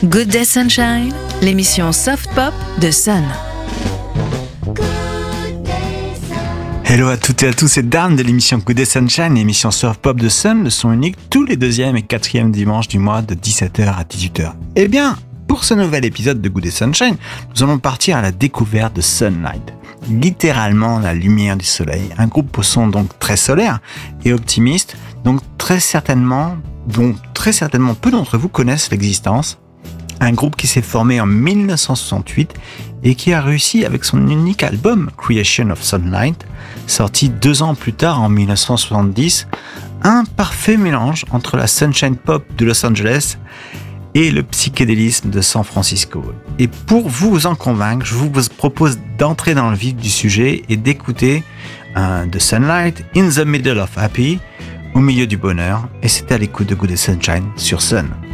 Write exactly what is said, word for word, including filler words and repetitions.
Good Day Sunshine, l'émission soft pop de Sun. Hello à toutes et à tous, c'est Dan de l'émission Good Day Sunshine, l'émission soft pop de Sun, le son unique tous les deuxième et quatrième dimanches du mois de dix-sept heures à dix-huit heures. Eh bien, pour ce nouvel épisode de Good Day Sunshine, nous allons partir à la découverte de Sunlight, littéralement la lumière du soleil, un groupe au son donc très solaire et optimiste, donc très certainement, dont très certainement peu d'entre vous connaissent l'existence. Un groupe qui s'est formé en dix-neuf cent soixante-huit et qui a réussi avec son unique album Creation of Sunlight, sorti deux ans plus tard en dix-neuf cent soixante-dix, un parfait mélange entre la sunshine pop de Los Angeles et le psychédélisme de San Francisco. Et pour vous en convaincre, je vous propose d'entrer dans le vif du sujet et d'écouter euh, The Sunlight, In the Middle of Happy, au milieu du bonheur, et c'est à l'écoute de Good Day Sunshine sur Sun.